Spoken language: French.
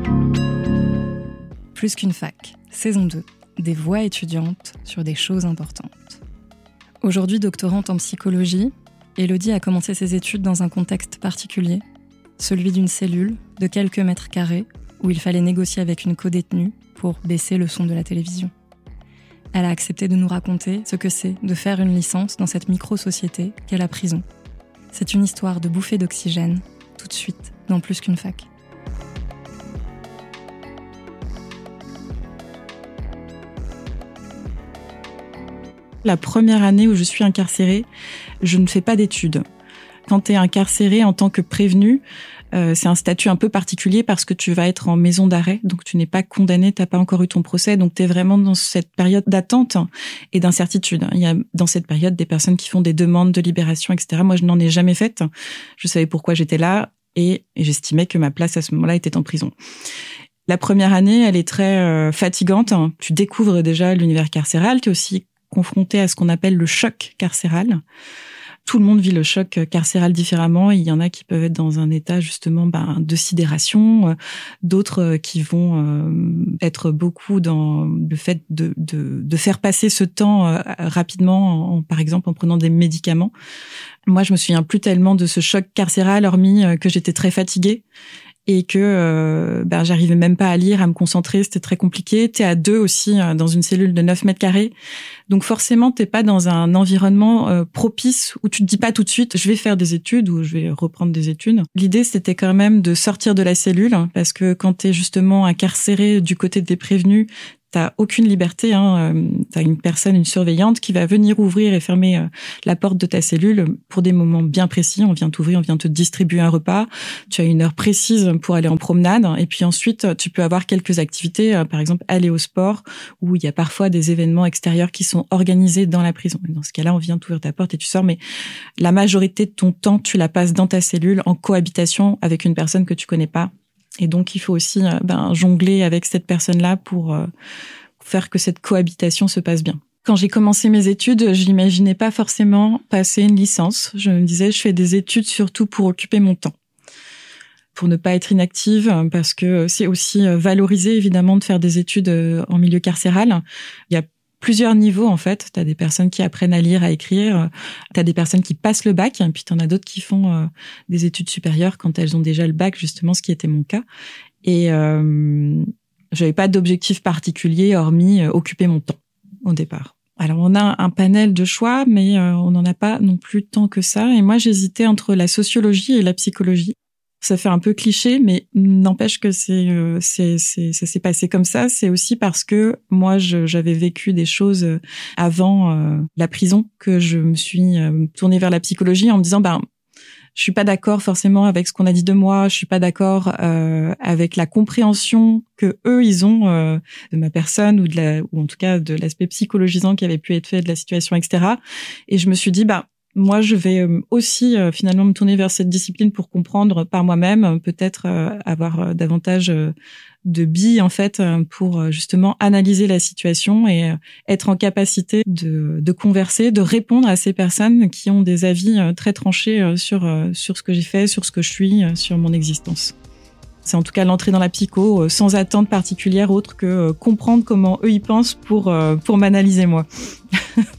Plus qu'une fac, saison 2, des voix étudiantes sur des choses importantes. Aujourd'hui doctorante en psychologie, Élodie a commencé ses études dans un contexte particulier, celui d'une cellule de quelques mètres carrés où il fallait négocier avec une codétenue pour baisser le son de la télévision. Elle a accepté de nous raconter ce que c'est de faire une licence dans cette micro-société qu'est la prison. C'est une histoire de bouffée d'oxygène, tout de suite, dans Plus qu'une fac. La première année où je suis incarcérée, je ne fais pas d'études. Quand tu es incarcéré en tant que prévenu, c'est un statut un peu particulier parce que tu vas être en maison d'arrêt, donc tu n'es pas condamné, tu n'as pas encore eu ton procès, donc tu es vraiment dans cette période d'attente et d'incertitude. Il y a dans cette période des personnes qui font des demandes de libération, etc. Moi, je n'en ai jamais fait. Je savais pourquoi j'étais là et j'estimais que ma place à ce moment-là était en prison. La première année, elle est très fatigante. Tu découvres déjà l'univers carcéral, tu es aussi confronté à ce qu'on appelle le choc carcéral. Tout le monde vit le choc carcéral différemment. Il y en a qui peuvent être dans un état justement de sidération, d'autres qui vont être beaucoup dans le fait de faire passer ce temps rapidement, par exemple en prenant des médicaments. Moi, je me souviens plus tellement de ce choc carcéral, hormis que j'étais très fatiguée et que j'arrivais même pas à lire, à me concentrer, c'était très compliqué. T'es à 2 aussi dans une cellule de 9 mètres carrés. Donc forcément, t'es pas dans un environnement propice où tu te dis pas tout de suite je vais faire des études ou je vais reprendre des études. L'idée, c'était quand même de sortir de la cellule parce que quand t'es justement incarcéré du côté des prévenus, t'as aucune liberté, t'as une personne, une surveillante qui va venir ouvrir et fermer la porte de ta cellule pour des moments bien précis. On vient t'ouvrir, on vient te distribuer un repas. Tu as une heure précise pour aller en promenade. Et puis ensuite, tu peux avoir quelques activités, par exemple aller au sport, où il y a parfois des événements extérieurs qui sont organisés dans la prison. Et dans ce cas-là, on vient t'ouvrir ta porte et tu sors. Mais la majorité de ton temps, tu la passes dans ta cellule en cohabitation avec une personne que tu connais pas. Et donc, il faut aussi jongler avec cette personne-là pour faire que cette cohabitation se passe bien. Quand j'ai commencé mes études, je n'imaginais pas forcément passer une licence. Je me disais, je fais des études surtout pour occuper mon temps, pour ne pas être inactive, parce que c'est aussi valorisé, évidemment, de faire des études en milieu carcéral. Il y a plusieurs niveaux, en fait. Tu as des personnes qui apprennent à lire, à écrire. Tu as des personnes qui passent le bac. Puis tu en as d'autres qui font des études supérieures quand elles ont déjà le bac, justement, ce qui était mon cas. Et j'avais pas d'objectif particulier, hormis occuper mon temps au départ. Alors, on a un panel de choix, mais on n'en a pas non plus tant que ça. Et moi, j'hésitais entre la sociologie et la psychologie. Ça fait un peu cliché, mais n'empêche que ça s'est passé comme ça. C'est aussi parce que moi, j'avais vécu des choses avant la prison que je me suis tournée vers la psychologie en me disant, je suis pas d'accord forcément avec ce qu'on a dit de moi. Je suis pas d'accord avec la compréhension que eux ils ont de ma personne ou en tout cas de l'aspect psychologisant qui avait pu être fait de la situation, etc. Et je me suis dit, moi, je vais aussi finalement me tourner vers cette discipline pour comprendre par moi-même, peut-être avoir davantage de billes en fait pour justement analyser la situation et être en capacité de converser, de répondre à ces personnes qui ont des avis très tranchés sur ce que j'ai fait, sur ce que je suis, sur mon existence. C'est en tout cas l'entrée dans la psycho sans attente particulière autre que comprendre comment eux y pensent pour m'analyser moi.